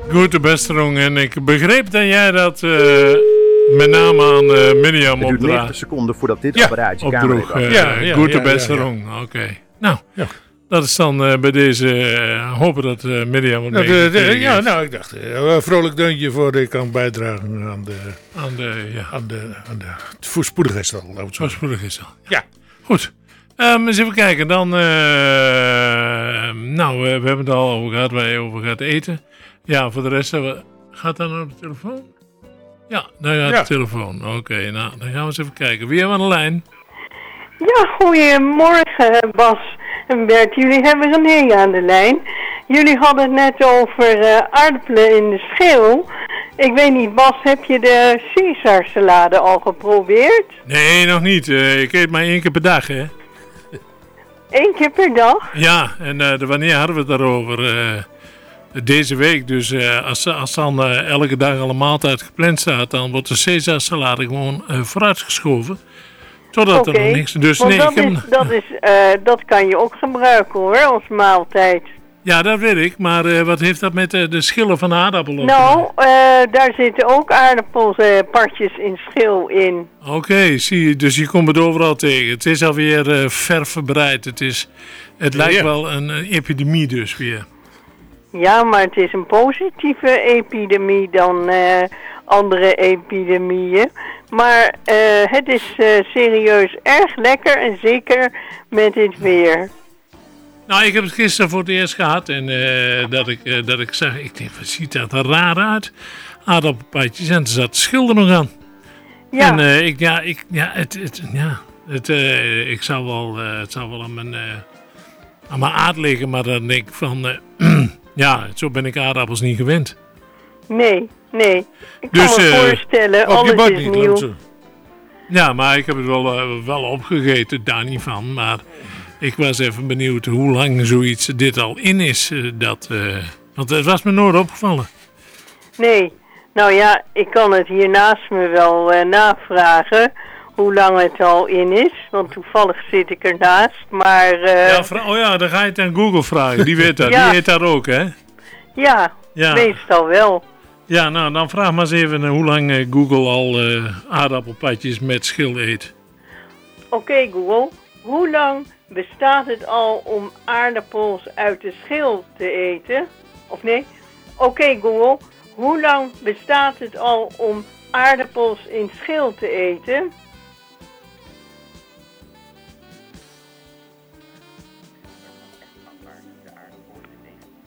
Goed, Besterong. En ik begreep dat jij dat met name aan Mirjam opdraagt. Het duurt 90 seconden voordat dit apparaat je camera opdroeg. Goed, Besterong. Oké. Nou, dat is dan bij deze hopen dat Mirjam het ik dacht, een vrolijk deuntje voor ik kan bijdragen aan het voorspoedigheidstal. Voorspoedigheidstal. Ja. Goed. Eens even kijken. Dan, we hebben het al over gehad waar je over gaat eten. Ja, voor de rest, gaat dat nou op de telefoon? Ja, daar gaat de telefoon. Oké, nou, dan gaan we eens even kijken. Wie hebben we aan de lijn? Ja, goedemorgen Bas en Bert. Jullie hebben René aan de lijn. Jullie hadden het net over aardappelen in de schil. Ik weet niet, Bas, heb je de Caesarsalade al geprobeerd? Nee, nog niet. Ik eet maar 1 keer per dag, hè. 1 keer per dag? Ja, en wanneer hadden we het daarover? Deze week. Dus als dan elke dag al een maaltijd gepland staat, dan wordt de Caesarsalade gewoon vooruitgeschoven. Totdat er nog niks... Dus nee, dat kan je ook gebruiken hoor, als maaltijd. Ja, dat weet ik. Maar wat heeft dat met de schillen van de aardappelen? Nou, daar zitten ook aardappelpartjes in schil in. Oké, zie je. Dus je komt het overal tegen. Het is alweer ver verbreid. Het lijkt wel een epidemie dus weer. Ja, maar het is een positieve epidemie dan andere epidemieën. Maar het is serieus erg lekker en zeker met dit weer. Nou, ik heb het gisteren voor het eerst gehad en dat ik zag, ik denk, wat ziet dat er raar uit? Aardappelpatjes en er zat de schil er nog aan. Ja. En ik zou wel, het zou wel aan mijn aard liggen, maar dan denk ik van, zo ben ik aardappels niet gewend. Nee. Ik kan me voorstellen, alles is nieuw. Ja, maar ik heb het wel opgegeten, daar niet van, maar... Ik was even benieuwd hoe lang zoiets dit al in is. Want het was me nooit opgevallen. Nee. Nou ja, ik kan het hier naast me wel navragen hoe lang het al in is. Want toevallig zit ik ernaast. Maar, dan ga je het aan Google vragen. Die weet dat. Die heet dat ook, hè? Ja, meestal wel. Ja, nou dan vraag maar eens even hoe lang Google al aardappelpatjes met schil eet. Oké, Google. Hoe lang bestaat het al om aardappels uit de schil te eten? Of nee? Oké, Google. Hoe lang bestaat het al om aardappels in schil te eten?